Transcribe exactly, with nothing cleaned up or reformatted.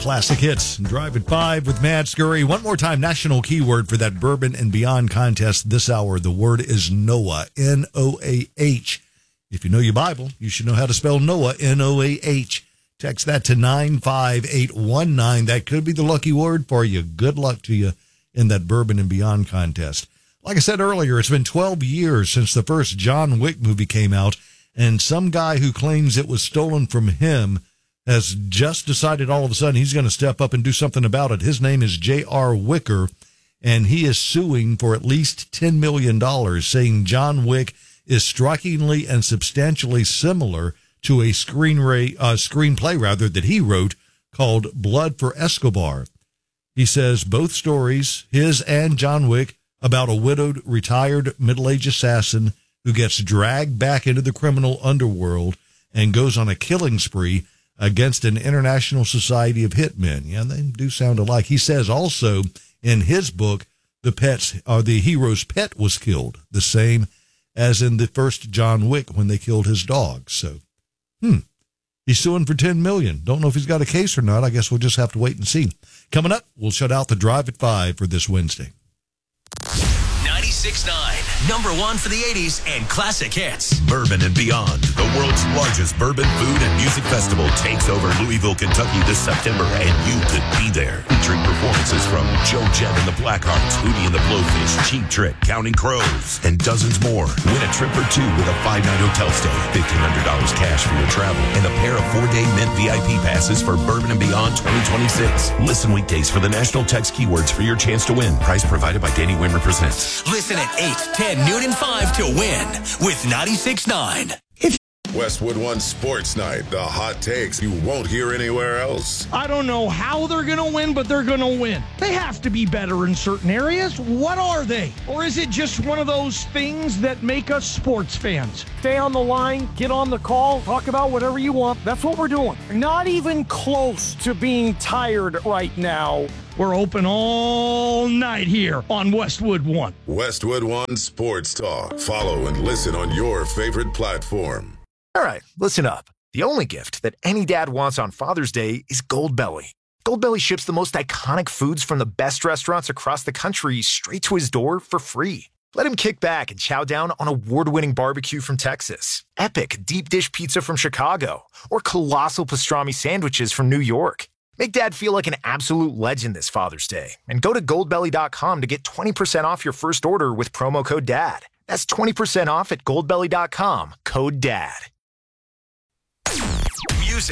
Classic Hits. Drive at five with Matt Scurry. One more time, national keyword for that Bourbon and Beyond contest this hour. The word is Noah, N O A H. If you know your Bible, you should know how to spell Noah, N O A H. Text that to nine five eight one nine. That could be the lucky word for you. Good luck to you in that Bourbon and Beyond contest. Like I said earlier, it's been twelve years since the first John Wick movie came out, and some guy who claims it was stolen from him has just decided all of a sudden he's going to step up and do something about it. His name is J R Wicker, and he is suing for at least ten million dollars, saying John Wick is strikingly and substantially similar to a screenplay, uh, screenplay rather, that he wrote called Blood for Escobar. He says both stories, his and John Wick, about a widowed, retired, middle-aged assassin who gets dragged back into the criminal underworld and goes on a killing spree against an international society of hitmen. Yeah, they do sound alike. He says also in his book, the pet's, or the hero's pet was killed, the same as in the first John Wick when they killed his dog. So, hmm, he's suing for ten million dollars. Don't know if he's got a case or not. I guess we'll just have to wait and see. Coming up, we'll shut out the Drive at five for this Wednesday. ninety-six point nine, number one for the eighties and classic hits. Bourbon and Beyond, the world's largest bourbon food and music festival, takes over Louisville, Kentucky this September, and you could be there. Featuring performances from Joe Jett and the Blackhearts, Hootie and the Blowfish, Cheap Trick, Counting Crows, and dozens more. Win a trip or two with a five-night hotel stay, fifteen hundred dollars cash for your travel, and a pair of four-day Mint V I P passes for Bourbon and Beyond twenty twenty-six. Listen weekdays for the national text keywords for your chance to win. Price provided by Danny Wimmer Presents. Listen at eight, ten, noon, and five to win with ninety-six point nine. Westwood One Sports Night, the hot takes you won't hear anywhere else. I don't know how they're going to win, but they're going to win. They have to be better in certain areas. What are they? Or is it just one of those things that make us sports fans? Stay on the line, get on the call, talk about whatever you want. That's what we're doing. Not even close to being tired right now. We're open all night here on Westwood One. Westwood One Sports Talk. Follow and listen on your favorite platform. All right, listen up. The only gift that any dad wants on Father's Day is Goldbelly. Goldbelly ships the most iconic foods from the best restaurants across the country straight to his door for free. Let him kick back and chow down on award-winning barbecue from Texas, epic deep dish pizza from Chicago, or colossal pastrami sandwiches from New York. Make Dad feel like an absolute legend this Father's Day, and go to goldbelly dot com to get twenty percent off your first order with promo code DAD. That's twenty percent off at goldbelly dot com, code DAD.